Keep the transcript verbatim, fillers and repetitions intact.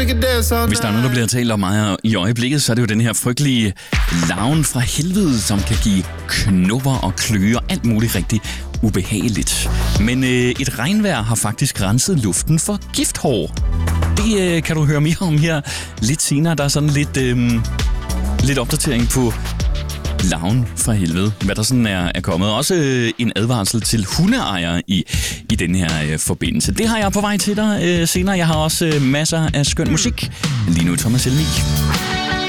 Hvis der er noget, der bliver talt om mig i øjeblikket, så er det jo den her frygtelige larven fra helvede, som kan give knupper og kløe og alt muligt rigtig ubehageligt. Men øh, et regnvejr har faktisk renset luften for gifthår. Det øh, kan du høre mere om her lidt senere. Der er sådan lidt, øh, lidt opdatering på larven fra helvede, hvad der sådan er, er kommet. Også øh, en advarsel til hundeejere i, i den her øh, forbindelse. Det har jeg på vej til dig øh, senere. Jeg har også øh, masser af skøn musik. Lige nu Thomas Helmig.